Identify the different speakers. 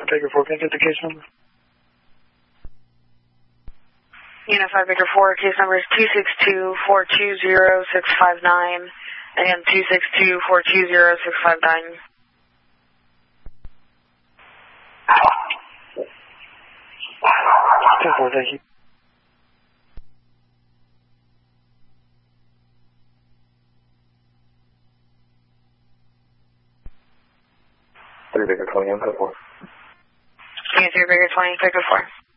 Speaker 1: Baker 4, can I get the case number?
Speaker 2: Unit 5 Baker 4, case number is 262-420-659. Again, 262-420-659.
Speaker 1: 10-4, thank you. Baker 20, I'm 4.
Speaker 2: Unit 3 Baker 20, Baker 4.